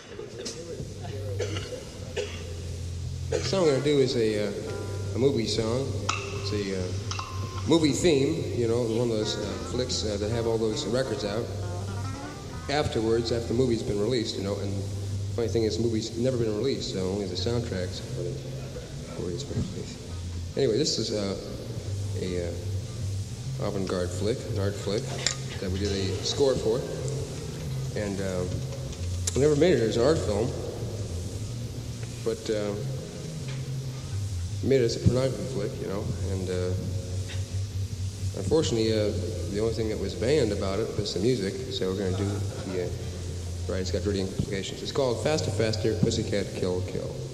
Next song I'm going to do is a movie song. It's a movie theme, you know, one of those flicks that have all those records out afterwards, after the movie's been released, you know. And the funny thing is, the movie's never been released, so only the soundtracks before it's been released. Anyway, this is a avant-garde flick, an art flick that we did a score for. And we never made it as an art film, but made it as a pornography flick, you know. And unfortunately, the only thing that was banned about it was the music, so we're going to do the right. It's got dirty implications. It's called Faster, Faster, Pussycat, Kill, Kill.